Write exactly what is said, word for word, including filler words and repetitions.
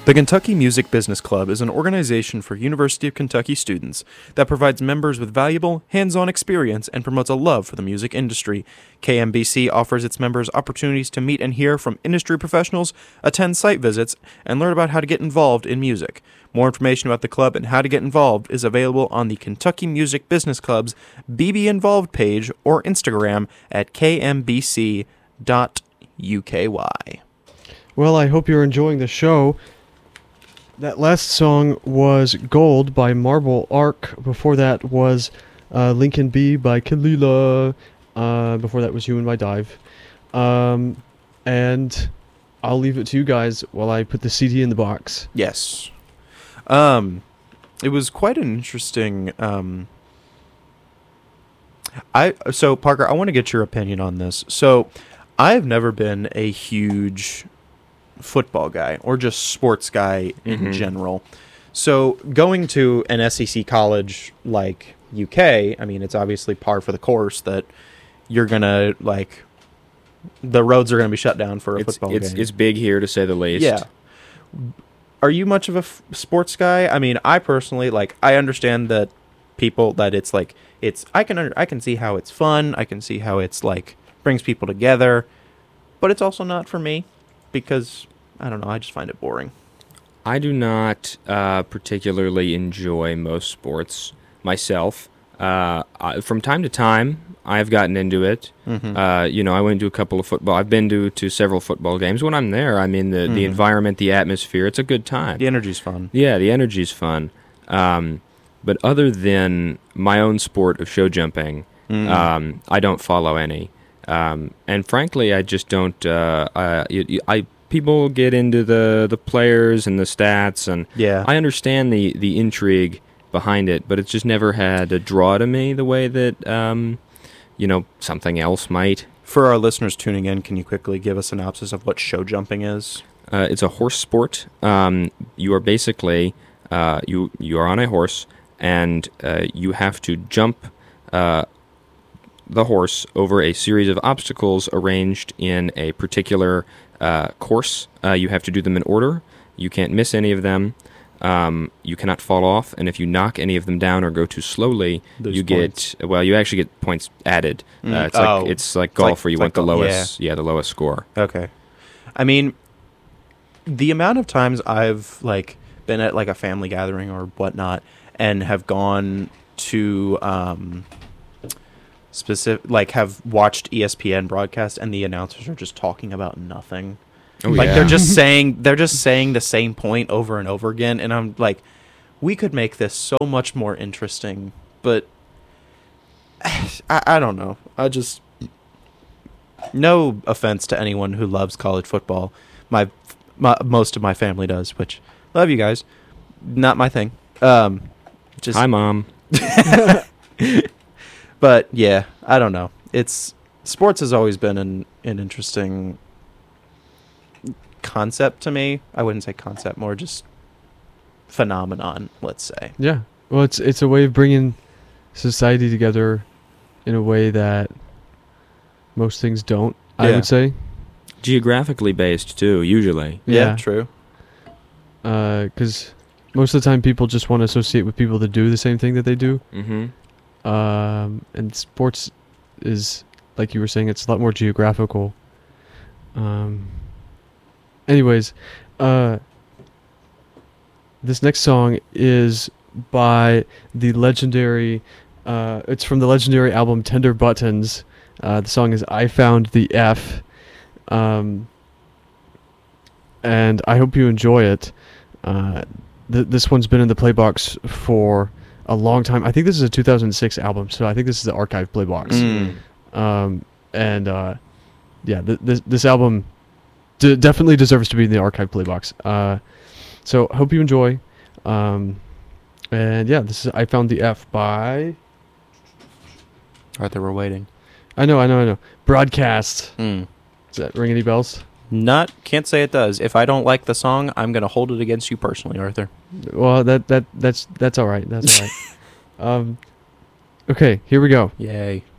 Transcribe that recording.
The Kentucky Music Business Club is an organization for University of Kentucky students that provides members with valuable, hands-on experience and promotes a love for the music industry. K M B C offers its members opportunities to meet and hear from industry professionals, attend site visits, and learn about how to get involved in music. More information about the club and how to get involved is available on the Kentucky Music Business Club's B B Involved page or Instagram at k m b c dot u k y. Well, I hope you're enjoying the show. That last song was Gold by Marble Arc. Before that was uh, Lincoln B by Kalila. Uh, before that was Human by Dive. Um, and I'll leave it to you guys while I put the C D in the box. Yes. Um, it was quite an interesting... Um, I So, Parker, I want to get your opinion on this. So, I've never been a huge... football guy or just sports guy in mm-hmm. general. So going to an S E C college like U K, I mean, it's obviously par for the course that you're going to like the roads are going to be shut down for a it's, football it's, game. It's big here to say the least. Yeah. Are you much of a f- sports guy? I mean, I personally like, I understand that people that it's like, it's, I can, under, I can see how it's fun. I can see how it's like brings people together, but it's also not for me. Because, I don't know, I just find it boring. I do not uh, particularly enjoy most sports myself. Uh, I, from time to time, I've gotten into it. Mm-hmm. Uh, you know, I went to a couple of football. I've been to, to several football games. When I'm there, I mean, the, mm-hmm. the environment, the atmosphere, it's a good time. The energy's fun. Yeah, the energy's fun. Um, but other than my own sport of show jumping, mm-hmm. um, I don't follow any. Um, and frankly, I just don't. Uh, I, I people get into the, the players and the stats, and yeah. I understand the, the intrigue behind it, but it's just never had a draw to me the way that um, you know something else might. For our listeners tuning in, can you quickly give a synopsis of what show jumping is? Uh, it's a horse sport. Um, you are basically uh, you you are on a horse, and uh, you have to jump. Uh, the horse over a series of obstacles arranged in a particular uh, course. Uh, you have to do them in order. You can't miss any of them. Um, you cannot fall off, and if you knock any of them down or go too slowly, There's you points. get well. You actually get points added. Mm. Uh, it's oh. like it's like golf, like, where you like want the golf, lowest. Yeah. yeah, the lowest score. Okay. I mean, the amount of times I've like been at like a family gathering or whatnot, and have gone to. Um, Specific, like have watched E S P N broadcast and the announcers are just talking about nothing. Oh, like yeah. they're just saying they're just saying the same point over and over again, and I'm like, we could make this so much more interesting, but I, I don't know. I just no offense to anyone who loves college football. My, my most of my family does, which love you guys. Not my thing. Um, just Hi, Mom. But yeah, I don't know. It's sports has always been an, an interesting concept to me. I wouldn't say concept, more just phenomenon, let's say. Yeah. Well, it's it's a way of bringing society together in a way that most things don't, I Yeah. would say. Geographically based too, usually. Yeah, Yeah. true. Because most of the time people just want to associate with people that do the same thing that they do. Mm-hmm. Um, and sports is, like you were saying, it's a lot more geographical. Um, anyways, uh, this next song is by the legendary, uh, it's from the legendary album Tender Buttons. Uh, the song is I Found the F. Um, and I hope you enjoy it. Uh, th- this one's been in the playbox for a long time. I think this is a two thousand six album, so I think this is the archive playbox. Mm. Um, and uh, yeah, th- this this album d- definitely deserves to be in the archive playbox. Uh, so hope you enjoy. Um, and yeah, this is I Found the F by. Arthur, we're waiting. I know, I know, I know. Broadcast. Mm. Does that ring any bells? Not, can't say it does. If I don't like the song, I'm gonna hold it against you personally, Arthur. Well, that that that's that's all right. That's all right. Um, okay, here we go. Yay.